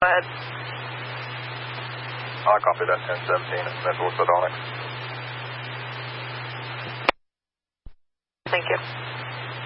Go ahead. I copy that 1017 at Central Sardonyx. Thank you.